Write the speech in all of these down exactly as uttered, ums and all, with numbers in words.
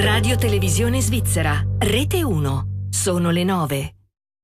Radio Televisione Svizzera, Rete uno. Sono le nove.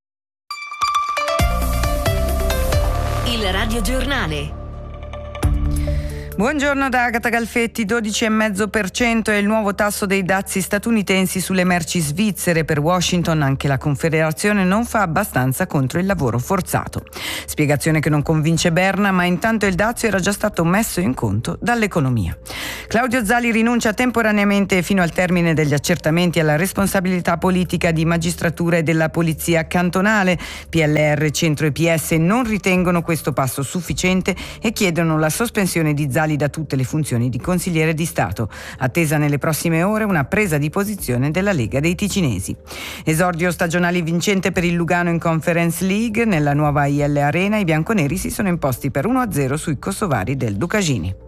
Il radiogiornale. Buongiorno da Agata Galfetti. dodici virgola cinque per cento è il nuovo tasso dei dazi statunitensi sulle merci svizzere. Per Washington anche la Confederazione non fa abbastanza contro il lavoro forzato. Spiegazione che non convince Berna, ma intanto il dazio era già stato messo in conto dall'economia. Claudio Zali rinuncia temporaneamente fino al termine degli accertamenti alla responsabilità politica di magistratura e della polizia cantonale. P L R, Centro e P S non ritengono questo passo sufficiente e chiedono la sospensione di Zali da tutte le funzioni di consigliere di Stato. Attesa nelle prossime ore una presa di posizione della Lega dei Ticinesi. Esordio stagionale vincente per il Lugano in Conference League. Nella nuova I L Arena i bianconeri si sono imposti per uno a zero sui kosovari del Ducagini.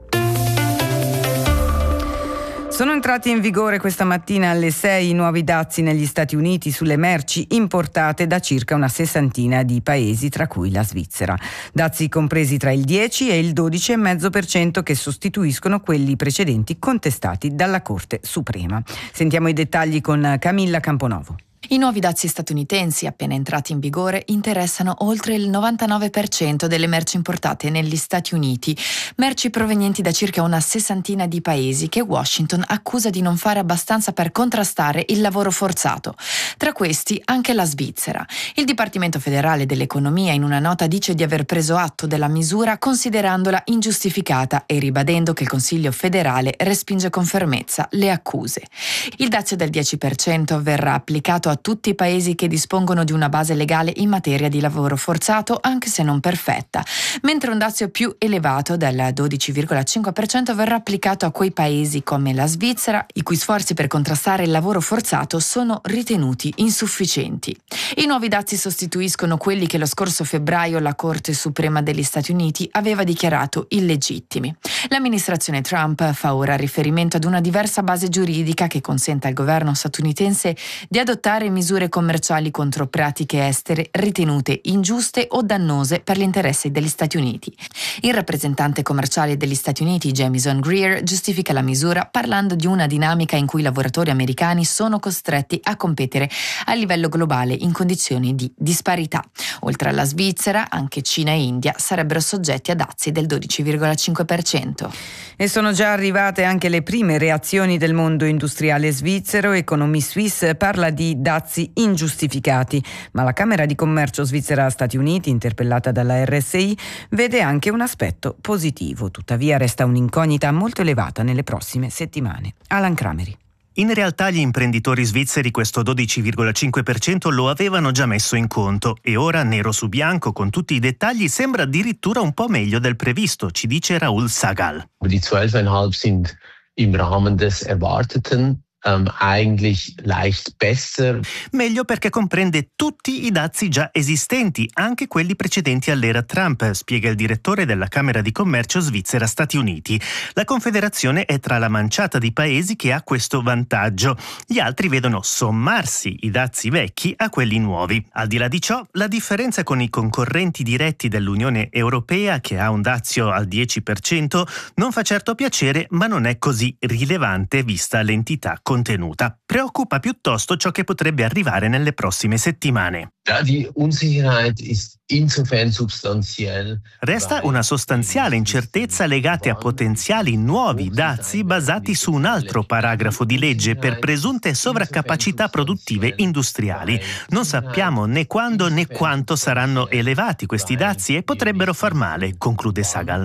Sono entrati in vigore questa mattina alle sei i nuovi dazi negli Stati Uniti sulle merci importate da circa una sessantina di paesi, tra cui la Svizzera. Dazi compresi tra il dieci e il dodici virgola cinque per cento che sostituiscono quelli precedenti contestati dalla Corte Suprema. Sentiamo i dettagli con Camilla Camponovo. I nuovi dazi statunitensi, appena entrati in vigore, interessano oltre il novantanove per cento delle merci importate negli Stati Uniti, merci provenienti da circa una sessantina di paesi che Washington accusa di non fare abbastanza per contrastare il lavoro forzato. Tra questi anche la Svizzera. Il Dipartimento federale dell'economia in una nota dice di aver preso atto della misura considerandola ingiustificata e ribadendo che il Consiglio federale respinge con fermezza le accuse. Il dazio del dieci per cento verrà applicato a tutti i paesi che dispongono di una base legale in materia di lavoro forzato, anche se non perfetta, mentre un dazio più elevato del dodici virgola cinque per cento verrà applicato a quei paesi come la Svizzera, i cui sforzi per contrastare il lavoro forzato sono ritenuti insufficienti. I nuovi dazi sostituiscono quelli che lo scorso febbraio la Corte Suprema degli Stati Uniti aveva dichiarato illegittimi. L'amministrazione Trump fa ora riferimento ad una diversa base giuridica che consente al governo statunitense di adottare misure commerciali contro pratiche estere ritenute ingiuste o dannose per gli interessi degli Stati Uniti. Il rappresentante commerciale degli Stati Uniti, Jamieson Greer, giustifica la misura parlando di una dinamica in cui i lavoratori americani sono costretti a competere a livello globale in condizioni di disparità. Oltre alla Svizzera, anche Cina e India sarebbero soggetti a dazi del dodici virgola cinque per cento. E sono già arrivate anche le prime reazioni del mondo industriale svizzero. Economie Suisse parla di dazi ingiustificati, ma la Camera di Commercio Svizzera-Stati Uniti, interpellata dalla R S I, vede anche un aspetto positivo. Tuttavia resta un'incognita molto elevata nelle prossime settimane. Alan Crameri. In realtà gli imprenditori svizzeri questo dodici virgola cinque per cento lo avevano già messo in conto e ora, nero su bianco, con tutti i dettagli, sembra addirittura un po' meglio del previsto, ci dice Raoul Sagal. Die zwölf Komma fünf sind im Rahmen des Erwarteten. Um, eigentlich leicht besser. Meglio perché comprende tutti i dazi già esistenti, anche quelli precedenti all'era Trump, spiega il direttore della Camera di Commercio Svizzera-Stati Uniti. La Confederazione è tra la manciata di paesi che ha questo vantaggio. Gli altri vedono sommarsi i dazi vecchi a quelli nuovi. Al di là di ciò, la differenza con i concorrenti diretti dell'Unione Europea, che ha un dazio al dieci per cento, non fa certo piacere, ma non è così rilevante vista l'entità contenuta. Preoccupa piuttosto ciò che potrebbe arrivare nelle prossime settimane. Die Unsicherheit ist insofern substanziell. Resta una sostanziale incertezza legata a potenziali nuovi dazi basati su un altro paragrafo di legge per presunte sovraccapacità produttive industriali. Non sappiamo né quando né quanto saranno elevati questi dazi e potrebbero far male, conclude Sagal.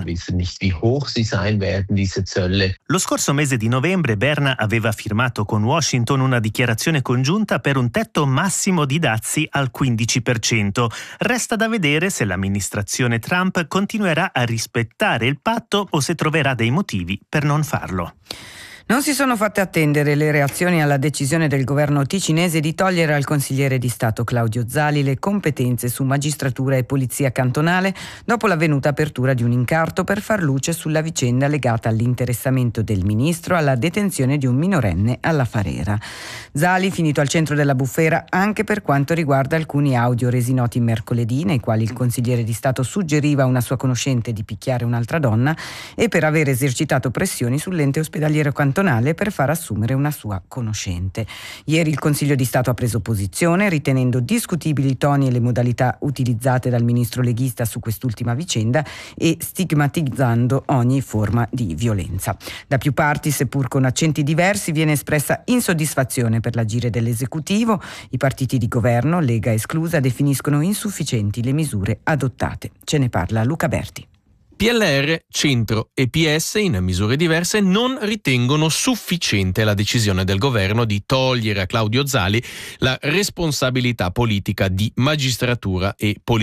Lo scorso mese di novembre Berna aveva firmato con Washington una dichiarazione congiunta per un tetto massimo di dazi al quindici per cento. Resta da vedere se l'amministrazione Trump continuerà a rispettare il patto o se troverà dei motivi per non farlo. Non si sono fatte attendere le reazioni alla decisione del governo ticinese di togliere al consigliere di Stato Claudio Zali le competenze su magistratura e polizia cantonale dopo l'avvenuta apertura di un incarto per far luce sulla vicenda legata all'interessamento del ministro alla detenzione di un minorenne alla Farera. Zali finito al centro della bufera anche per quanto riguarda alcuni audio resi noti mercoledì nei quali il consigliere di Stato suggeriva a una sua conoscente di picchiare un'altra donna e per aver esercitato pressioni sull'ente ospedaliero cantonale cantonale per far assumere una sua conoscente. Ieri il Consiglio di Stato ha preso posizione ritenendo discutibili i toni e le modalità utilizzate dal ministro leghista su quest'ultima vicenda e stigmatizzando ogni forma di violenza. Da più parti, seppur con accenti diversi, viene espressa insoddisfazione per l'agire dell'esecutivo. I partiti di governo, Lega esclusa, definiscono insufficienti le misure adottate. Ce ne parla Luca Berti. P L R, Centro e P S, in misure diverse, non ritengono sufficiente la decisione del governo di togliere a Claudio Zali la responsabilità politica di magistratura e polizia.